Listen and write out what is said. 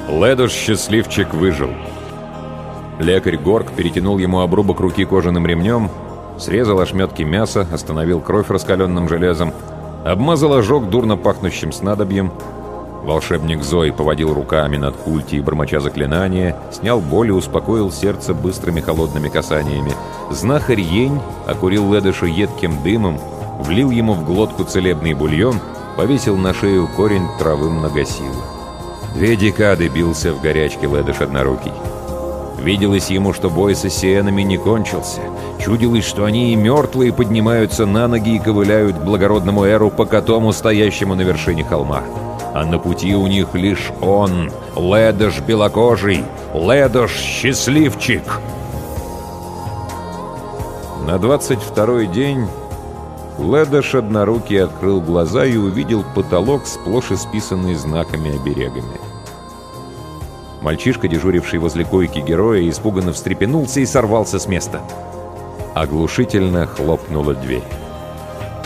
Ледош-счастливчик выжил. Лекарь Горк перетянул ему обрубок руки кожаным ремнем, срезал ошметки мяса, остановил кровь раскаленным железом, обмазал ожог дурно пахнущим снадобьем. Волшебник Зой поводил руками над культей, бормоча заклинания, снял боль и успокоил сердце быстрыми холодными касаниями. Знахарь Йень окурил Ледоша едким дымом, влил ему в глотку целебный бульон, повесил на шею корень травы многосилы. 2 декады бился в горячке Ледош Однорукий. Виделось ему, что бой с Иссиэнами не кончился. Чудилось, что они и мертвые поднимаются на ноги и ковыляют к благородному Эру по котому, стоящему на вершине холма. А на пути у них лишь он, Ледош Белокожий, Ледош Счастливчик. На 22-й день Ледош Однорукий открыл глаза и увидел потолок, сплошь исписанный знаками-оберегами. Мальчишка, дежуривший возле койки героя, испуганно встрепенулся и сорвался с места. Оглушительно хлопнула дверь.